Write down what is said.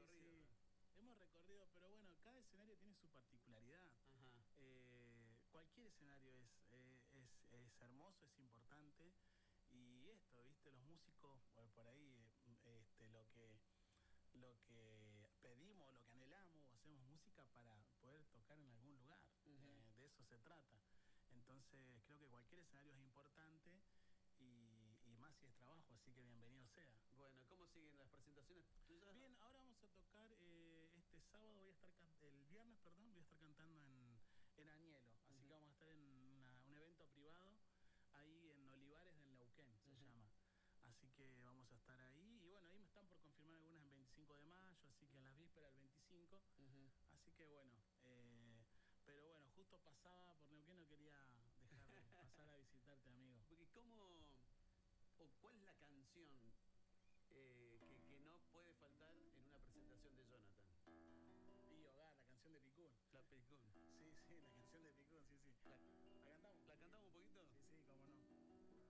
recorrido. sí. Hemos recorrido, pero bueno, cada escenario tiene su particularidad. Ajá. Cualquier escenario es hermoso, es importante. Y esto, ¿viste? Los músicos, por ahí, lo que pedimos, lo que anhelamos, hacemos música para poder tocar en algún lugar. De eso se trata. Entonces, creo que cualquier escenario es importante y más si es trabajo, así que bienvenido sea. Bueno, ¿cómo siguen las presentaciones tuyas? Bien, ahora vamos a tocar este sábado, el viernes, perdón, voy a estar cantando en Añelo. Así que vamos a estar en un evento privado ahí en Olivares del Neuquén, se llama. Así que vamos a estar ahí. Y bueno, ahí me están por confirmar algunas en 25 de mayo, así que en las vísperas del 25. Así que bueno, pero bueno, justo pasaba por Neuquén, no quería dejar de pasar a visitarte, amigo. Porque ¿cómo o cuál es la canción